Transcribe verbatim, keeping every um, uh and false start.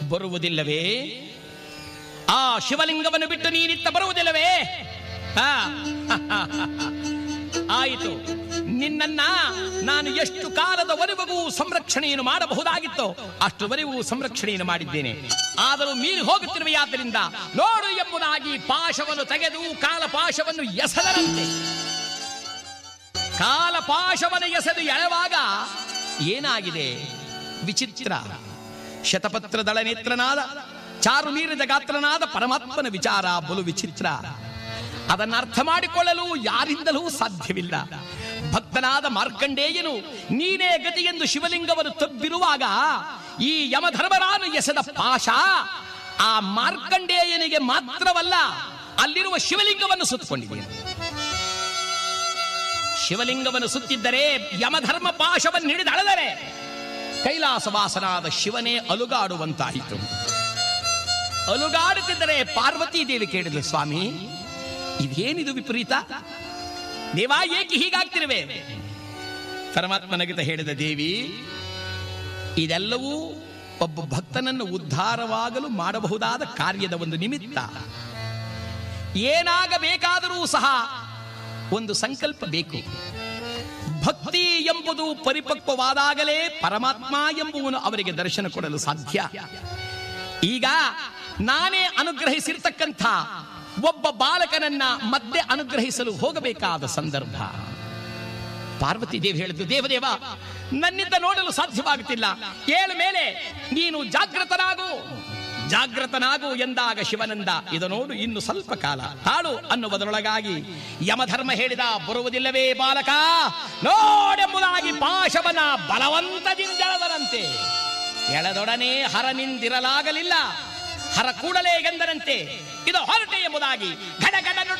ಬರುವುದಿಲ್ಲವೇ? ಆ ಶಿವಲಿಂಗವನ್ನು ಬಿಟ್ಟು ನೀನಿತ್ತ ಬರುವುದಿಲ್ಲವೇ? ಆಯಿತು, ನಿನ್ನನ್ನ ನಾನು ಎಷ್ಟು ಕಾಲದವರೆಗೂ ಸಂರಕ್ಷಣೆಯನ್ನು ಮಾಡಬಹುದಾಗಿತ್ತೋ ಅಷ್ಟುವರೆಗೂ ಸಂರಕ್ಷಣೆಯನ್ನು ಮಾಡಿದ್ದೇನೆ. ಆದರೂ ಮೀರಿ ಹೋಗುತ್ತಿರುವೆಯಾದ್ದರಿಂದ ನೋಡು ಎಂಬುದಾಗಿ ಪಾಶವನ್ನು ತೆಗೆದು ಕಾಲಪಾಶವನ್ನು ಎಸೆದರಂತೆ. ಕಾಲಪಾಶವನ್ನು ಎಸೆದು ಎಳೆವಾಗ ಏನಾಗಿದೆ? ವಿಚಿತ್ರ. ಶತಪತ್ರ ದಳ ನೇತ್ರನಾದ ಚಾರು ನೀರಿದ ಗಾತ್ರನಾದ ಪರಮಾತ್ಮನ ವಿಚಾರ ಬಲು ವಿಚಿತ್ರ. ಅದನ್ನು ಅರ್ಥ ಮಾಡಿಕೊಳ್ಳಲು ಯಾರಿಂದಲೂ ಸಾಧ್ಯವಿಲ್ಲ. ಭಕ್ತನಾದ ಮಾರ್ಕಂಡೇಯನು ನೀನೇ ಗತಿ ಎಂದು ಶಿವಲಿಂಗವನ್ನು ತಬ್ಬಿರುವಾಗ ಈ ಯಮಧರ್ಮರಾನು ಎಸೆದ ಪಾಶ ಆ ಮಾರ್ಕಂಡೇಯನಿಗೆ ಮಾತ್ರವಲ್ಲ, ಅಲ್ಲಿರುವ ಶಿವಲಿಂಗವನ್ನು ಸುತ್ತಕೊಂಡಿದೆ. ಶಿವಲಿಂಗವನ್ನು ಸುತ್ತಿದ್ದರೆ ಯಮಧರ್ಮ ಪಾಶವನ್ನು ಹಿಡಿದಳೆದರೆ ಕೈಲಾಸವಾಸನಾದ ಶಿವನೇ ಅಲುಗಾಡುವಂತಾಯಿತು. ಅಲುಗಾಡುತ್ತಿದ್ದರೆ ಪಾರ್ವತೀ ದೇವಿ ಕೇಳಿದ್ಲು, ಸ್ವಾಮಿ ಇದೇನಿದು ವಿಪರೀತ? ದೇವ ಏಕೆ ಹೀಗಾಗ್ತಿರುವೆ? ಪರಮಾತ್ಮನಗಿತ ಹೇಳಿದ, ದೇವಿ ಇದೆಲ್ಲವೂ ಒಬ್ಬ ಭಕ್ತನನ್ನು ಉದ್ಧಾರವಾಗಲು ಮಾಡಬಹುದಾದ ಕಾರ್ಯದ ಒಂದು ನಿಮಿತ್ತ. ಏನಾಗಬೇಕಾದರೂ ಸಹ ಒಂದು ಸಂಕಲ್ಪ ಬೇಕು. ಭಕ್ತಿ ಎಂಬುದು ಪರಿಪಕ್ವವಾದಾಗಲೇ ಪರಮಾತ್ಮ ಎಂಬುವನು ಅವರಿಗೆ ದರ್ಶನ ಕೊಡಲು ಸಾಧ್ಯ. ಈಗ ನಾನೇ ಅನುಗ್ರಹಿಸಿರ್ತಕ್ಕಂಥ ಒಬ್ಬ ಬಾಲಕನನ್ನ ಮತ್ತೆ ಅನುಗ್ರಹಿಸಲು ಹೋಗಬೇಕಾದ ಸಂದರ್ಭ. ಪಾರ್ವತಿ ದೇವಿ ಹೇಳಿದ್ದು, ದೇವದೇವ ನನ್ನಿಂದ ನೋಡಲು ಸಾಧ್ಯವಾಗುತ್ತಿಲ್ಲ, ಏಳ ಮೇಲೆ ನೀನು ಜಾಗೃತನಾಗು ಜಾಗೃತನಾಗು ಎಂದಾಗ ಶಿವನಂದ, ಇದು ನೋಡು ಇನ್ನು ಸ್ವಲ್ಪ ಕಾಲ ತಾಳು ಅನ್ನುವುದರೊಳಗಾಗಿ ಯಮಧರ್ಮ ಹೇಳಿದ, ಬರುವುದಿಲ್ಲವೇ ಬಾಲಕ ನೋಡೆಂಬುದಾಗಿ ಪಾಶವನ ಬಲವಂತದಿಂದೆಳೆದರಂತೆ. ಎಳೆದೊಡನೆ ಹರನಿಂದಿರಲಾಗಲಿಲ್ಲ. ಹರ ಕೂಡಲೇ ಎಂದರಂತೆ, ಇದು ಹೊರಟೆ ಎಂಬುದಾಗಿ ಘಡ ಘಡ